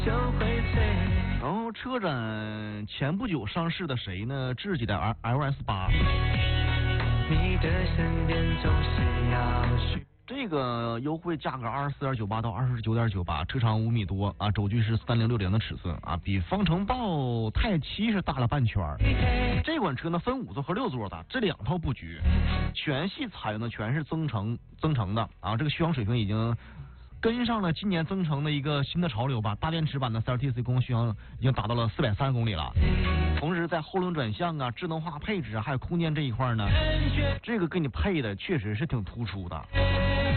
然后车展前不久上市的谁呢？智己的 LS8。 你的身边总是要这个优惠价格24.98到29.98，车长5米多啊，轴距是3060的尺寸啊，比方程豹太7是大了半圈。这款车呢分5座和6座的，这2套布局，全系采用的全是增程的啊，这个续航水平已经跟上了今年增程的一个新的潮流吧。大电池版的 CLTC 公续航已经达到了430公里了。同时在后轮转向啊、智能化配置啊，还有空间这一块呢，这个给你配的确实是挺突出的。